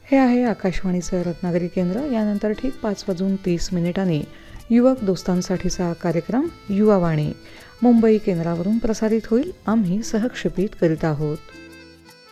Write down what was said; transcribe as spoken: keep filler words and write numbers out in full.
हे आहे आकाशवाणीचं रत्नागिरी केंद्र. यानंतर ठीक पाच वाजून तीस मिनिटांनी युवक दोस्तांसाठीचा कार्यक्रम युवावाणी मुंबई केंद्रावरून प्रसारित होईल. आम्ही सहक्षेपित करीत आहोत.